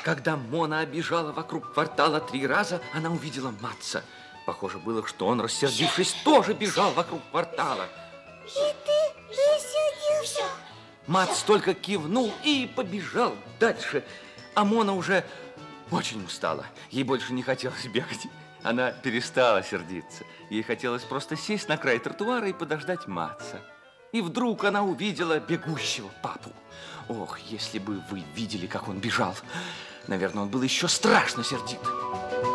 Когда Мона обежала вокруг квартала 3 раза, она увидела Матца. Похоже было, что он, рассердившись, тоже бежал вокруг квартала. И ты рассердился? Матц только кивнул и побежал дальше. А Мона уже очень устала. Ей больше не хотелось бегать. Она перестала сердиться. Ей хотелось просто сесть на край тротуара и подождать Матца. И вдруг она увидела бегущего папу. Ох, если бы вы видели, как он бежал. Наверное, он был еще страшно сердит.